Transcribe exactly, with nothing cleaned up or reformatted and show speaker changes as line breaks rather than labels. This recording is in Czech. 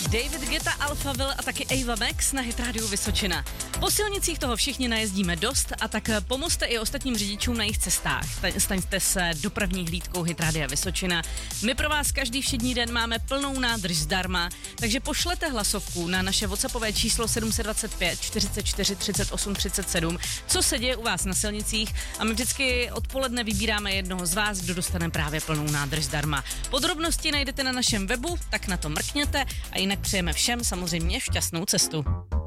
David Guetta, Alphaville a taky Ava Max na Hit Radio Vysočina. Po silnicích toho všichni najezdíme dost a tak pomozte i ostatním řidičům na jejich cestách. Staňte se dopravní hlídkou Hit Radia Vysočina. My pro vás každý všední den máme plnou nádrž zdarma, takže pošlete hlasovku na naše WhatsAppové číslo sedm dva pět čtyřicet čtyři třicet osm třicet sedm, co se děje u vás na silnicích, a my vždycky odpoledne vybíráme jednoho z vás, kdo dostane právě plnou nádrž zdarma. Podrobnosti najdete na našem webu, tak na to mrkněte a jinak přejeme všem samozřejmě šťastnou cestu.